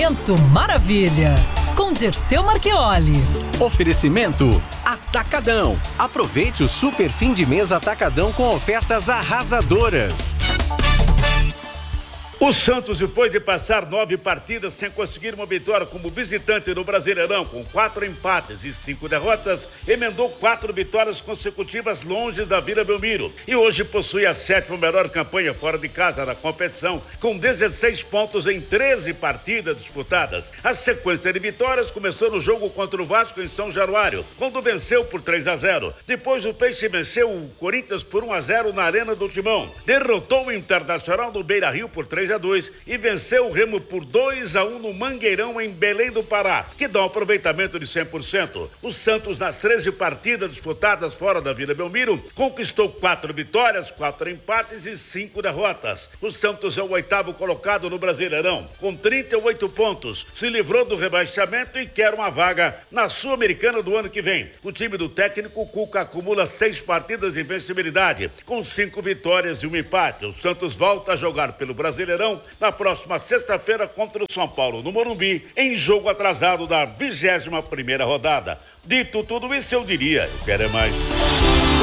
Momento Maravilha, com Dirceu Marchioli. Oferecimento Atacadão. Aproveite o super fim de mês Atacadão com ofertas arrasadoras. O Santos, depois de passar 9 partidas sem conseguir uma vitória como visitante no Brasileirão, com 4 empates e 5 derrotas, emendou 4 vitórias consecutivas longe da Vila Belmiro. E hoje possui a 7ª melhor campanha fora de casa da competição, com 16 pontos em 13 partidas disputadas. A sequência de vitórias começou no jogo contra o Vasco em São Januário, quando venceu por 3-0. Depois o Peixe venceu o Corinthians por 1-0 na Arena do Timão. Derrotou o Internacional no Beira-Rio por 3-2 e venceu o Remo por 2-1 no Mangueirão, em Belém do Pará, que dá um aproveitamento de 100%. O Santos, nas 13 partidas disputadas fora da Vila Belmiro, conquistou 4 vitórias, 4 empates e 5 derrotas. O Santos é o 8º colocado no Brasileirão, com 38 pontos, se livrou do rebaixamento e quer uma vaga na Sul-Americana do ano que vem. O time do técnico Cuca acumula 6 partidas de invencibilidade, com 5 vitórias e 1 empate. O Santos volta a jogar pelo Brasileirão na próxima sexta-feira contra o São Paulo, no Morumbi, em jogo atrasado da 21ª rodada. Dito tudo isso, eu diria, eu quero é mais.